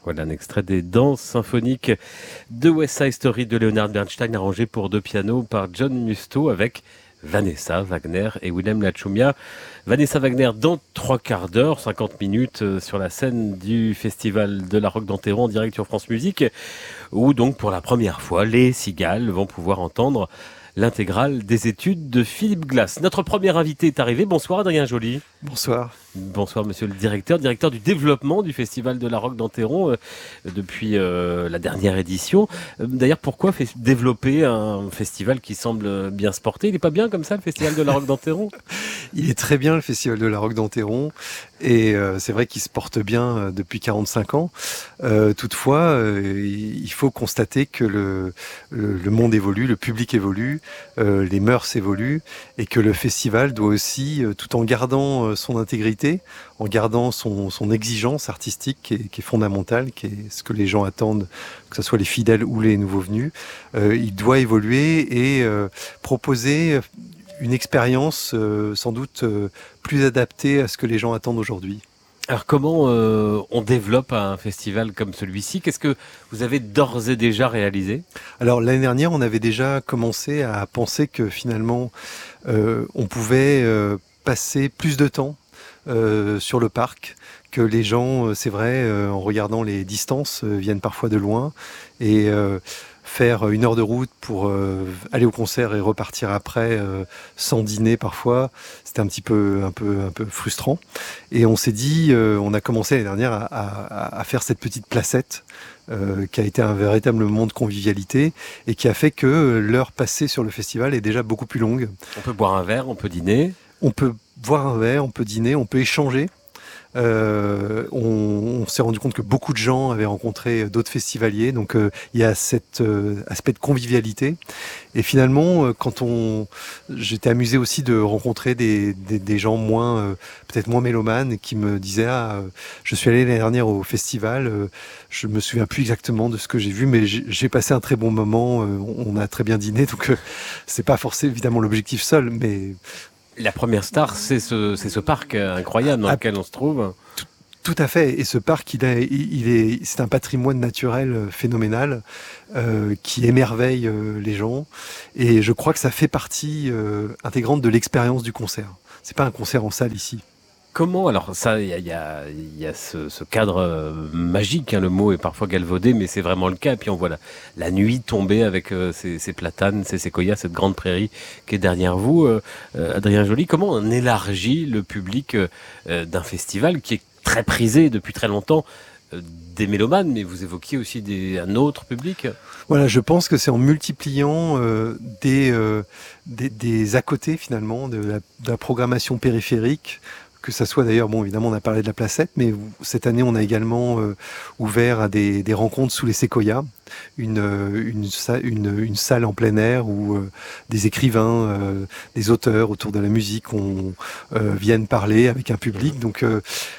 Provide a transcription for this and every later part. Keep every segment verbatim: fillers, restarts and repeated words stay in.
Voilà un extrait des danses symphoniques de West Side Story de Leonard Bernstein, arrangé pour deux pianos par John Musto avec Vanessa Wagner et Willem Lachumia. Vanessa Wagner dans trois quarts d'heure, cinquante minutes sur la scène du Festival de la Roque d'Anthéron en direct sur France Musique, où donc pour la première fois, les Cigales vont pouvoir entendre l'intégrale des études de Philippe Glass. Notre premier invité est arrivé. Bonsoir Adrien Joly. Bonsoir. Bonsoir monsieur le directeur, directeur du développement du Festival de la Roque d'Anthéron euh, depuis euh, la dernière édition. Euh, d'ailleurs, pourquoi fait développer un festival qui semble bien se porter? Il n'est pas bien comme ça, le Festival de la Roque d'Anthéron? Il est très bien, le Festival de la Roque d'Anthéron, et euh, c'est vrai qu'il se porte bien euh, depuis quarante-cinq ans. Euh, toutefois, euh, il faut constater que le, le, le monde évolue, le public évolue, euh, les mœurs évoluent, et que le festival doit aussi, euh, tout en gardant euh, son intégrité, en gardant son, son exigence artistique qui est, qui est fondamentale, qui est ce que les gens attendent, que ce soit les fidèles ou les nouveaux venus, euh, il doit évoluer et euh, proposer une expérience euh, sans doute euh, plus adaptée à ce que les gens attendent aujourd'hui. Alors comment euh, on développe un festival comme celui-ci? Qu'est-ce que vous avez d'ores et déjà réalisé? Alors l'année dernière, on avait déjà commencé à penser que finalement, euh, on pouvait euh, passer plus de temps Euh, sur le parc, que les gens, euh, c'est vrai, euh, en regardant les distances, euh, viennent parfois de loin, et euh, faire une heure de route pour euh, aller au concert et repartir après euh, sans dîner parfois, c'était un petit peu, un peu, un peu frustrant. Et on s'est dit, euh, on a commencé l'année dernière à, à, à faire cette petite placette euh, qui a été un véritable moment de convivialité et qui a fait que l'heure passée sur le festival est déjà beaucoup plus longue. On peut boire un verre, on peut dîner. On peut boire un verre, on peut dîner, on peut échanger. Euh, on, on s'est rendu compte que beaucoup de gens avaient rencontré d'autres festivaliers, donc euh, il y a cet euh, aspect de convivialité. Et finalement, euh, quand on, j'étais amusé aussi de rencontrer des, des, des gens moins, euh, peut-être moins mélomanes, qui me disaient ah, euh, je suis allé l'année dernière au festival, euh, je me souviens plus exactement de ce que j'ai vu, mais j'ai, j'ai passé un très bon moment. Euh, on a très bien dîné, donc euh, c'est pas forcément évidemment l'objectif seul, mais la première star, c'est ce, c'est ce parc incroyable dans ah, lequel on se trouve. Tout, tout à fait. Et ce parc, il, a, il est, c'est un patrimoine naturel phénoménal euh, qui émerveille euh, les gens. Et je crois que ça fait partie euh, intégrante de l'expérience du concert. C'est pas un concert en salle ici. Comment, alors ça, il y a, y a, y a ce, ce cadre euh, magique, hein, le mot est parfois galvaudé, mais c'est vraiment le cas. Et puis on voit la, la nuit tomber avec euh, ces, ces platanes, ces séquoias, cette grande prairie qui est derrière vous. Euh, euh, Adrien Joly, comment on élargit le public euh, d'un festival qui est très prisé depuis très longtemps euh, des mélomanes, mais vous évoquiez aussi des, un autre public? Voilà, je pense que c'est en multipliant euh, des, euh, des, des à côté finalement de la, de la programmation périphérique, que ça soit d'ailleurs, bon évidemment on a parlé de la Placette, mais cette année on a également euh, ouvert à des, des rencontres sous les séquoias, une, une, une, une salle en plein air où euh, des écrivains, euh, des auteurs autour de la musique on, euh, viennent parler avec un public. Donc euh,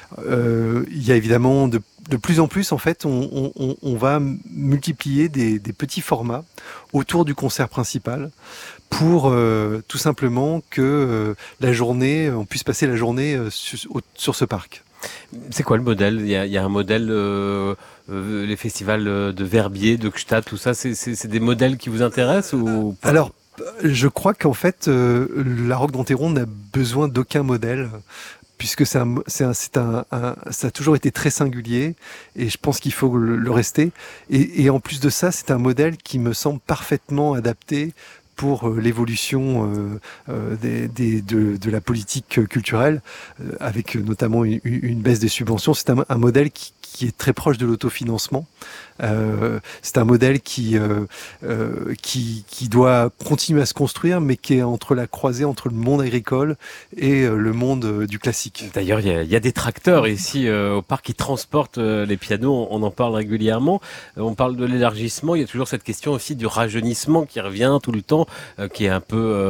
euh, il y a évidemment de, de plus en plus en fait on, on, on va multiplier des, des petits formats autour du concert principal, pour euh, tout simplement que euh, la journée, on puisse passer la journée euh, sur, sur ce parc. C'est quoi le modèle? Il y a, il y a un modèle, euh, euh, les festivals de Verbier, de Gstaad, tout ça, c'est, c'est, c'est des modèles qui vous intéressent ou pas? Alors, je crois qu'en fait, euh, la Roque d'Anthéron n'a besoin d'aucun modèle, puisque c'est un, c'est un, c'est un, un, ça a toujours été très singulier, et je pense qu'il faut le, le rester. Et, et en plus de ça, c'est un modèle qui me semble parfaitement adapté pour euh, l'évolution euh, euh, des, des, de, de la politique culturelle, euh, avec notamment une, une baisse des subventions. C'est un, un modèle qui, qui est très proche de l'autofinancement. Euh, c'est un modèle qui, euh, euh, qui, qui doit continuer à se construire, mais qui est entre la croisée entre le monde agricole et euh, le monde euh, du classique. D'ailleurs, il y a, il y a des tracteurs ici euh, au parc qui transportent euh, les pianos, on, on en parle régulièrement. Euh, on parle de l'élargissement, il y a toujours cette question aussi du rajeunissement qui revient tout le temps, euh, qui est un peu euh,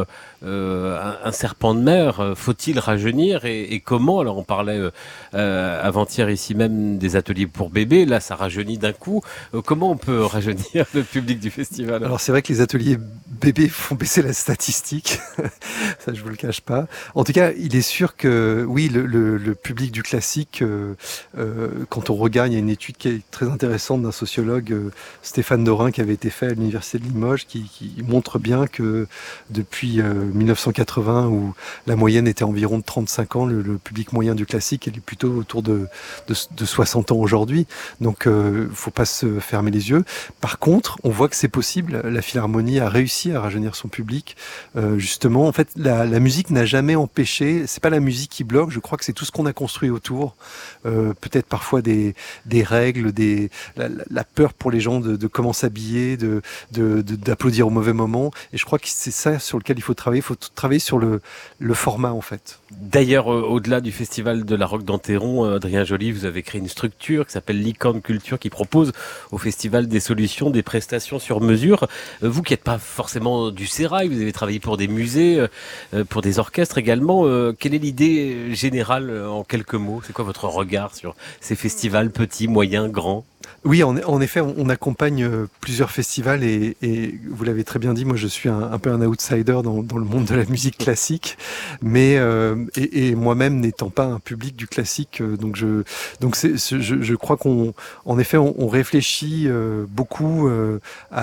euh, un, un serpent de mer. Faut-il rajeunir et, et comment? Alors on parlait euh, avant-hier ici même des ateliers pour bébés, là ça rajeunit d'un coup. Euh, comment on peut rajeunir le public du festival? Alors c'est vrai que les ateliers bébés font baisser la statistique, ça je vous le cache pas. En tout cas, il est sûr que oui, le, le, le public du classique, euh, euh, quand on regarde, il y a une étude qui est très intéressante d'un sociologue, euh, Stéphane Dorin, qui avait été faite à l'université de Limoges, qui, qui montre bien que depuis euh, mille neuf cent quatre-vingts, où la moyenne était environ de trente-cinq ans, le, le public moyen du classique, il est plutôt autour de, de, de soixante ans aujourd'hui. Donc, il euh, faut pas se fermer les yeux. Par contre, on voit que c'est possible. La Philharmonie a réussi à rajeunir son public. Euh, justement, en fait, la, la musique n'a jamais empêché. C'est pas la musique qui bloque. Je crois que c'est tout ce qu'on a construit autour. Euh, peut-être parfois des, des règles, des la, la peur pour les gens de, de comment s'habiller, de, de, de, d'applaudir au mauvais moment. Et je crois que c'est ça sur lequel il faut travailler. Il faut travailler sur le, le format, en fait. D'ailleurs, euh, au-delà du festival de la Roque d'Enterron, euh, Adrien Joly, vous avez créé une structure qui s'appelle Licorne Culture, qui propose au festival des solutions, des prestations sur mesure. Euh, vous qui n'êtes pas forcément du sérail, vous avez travaillé pour des musées, euh, pour des orchestres également. Euh, quelle est l'idée générale euh, en quelques mots? C'est quoi votre regard sur ces festivals petits, moyens, grands? Oui, en, en effet, on, on accompagne euh, plusieurs festivals et, et vous l'avez très bien dit, moi je suis un, un peu un outsider dans, dans le monde de la musique classique, mais euh, et, et moi-même n'étant pas un public du classique, euh, donc je donc c'est, je, je crois qu'on en effet on, on réfléchit euh, beaucoup euh,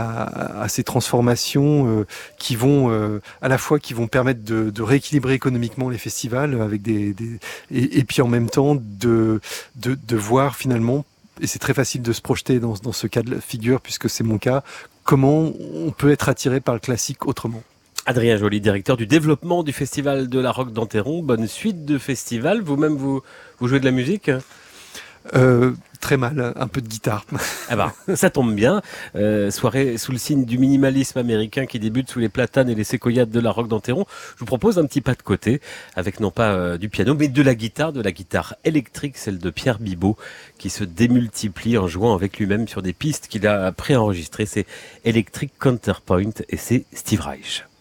à, à ces transformations euh, qui vont euh, à la fois qui vont permettre de, de rééquilibrer économiquement les festivals avec des, des et, et puis en même temps de de, de voir finalement. Et c'est très facile de se projeter dans, dans ce cas de figure, puisque c'est mon cas, comment on peut être attiré par le classique autrement. Adrien Joly, directeur du développement du Festival de la Roque d'Enterron. Bonne suite de festival. Vous-même, vous, vous jouez de la musique? euh, Très mal, un peu de guitare. Ah bah, ça tombe bien. Euh, soirée sous le signe du minimalisme américain qui débute sous les platanes et les séquoiades de la Roque d'Enterron. Je vous propose un petit pas de côté avec non pas euh, du piano, mais de la guitare, de la guitare électrique, celle de Pierre Bibot, qui se démultiplie en jouant avec lui-même sur des pistes qu'il a préenregistrées. C'est Electric Counterpoint et c'est Steve Reich.